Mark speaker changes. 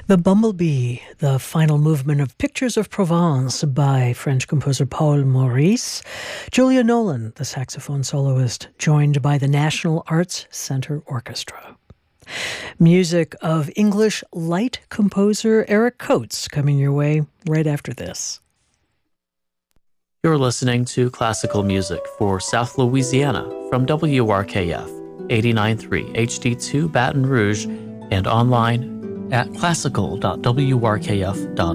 Speaker 1: The Bumblebee, the final movement of Pictures of Provence by French composer Paul Maurice. Julia Nolan, the saxophone soloist, joined by the National Arts Center Orchestra. Music of English light composer Eric Coates coming your way right after this.
Speaker 2: You're listening to classical music for South Louisiana from WRKF 89.3 HD2 Baton Rouge and online at classical.wrkf.org.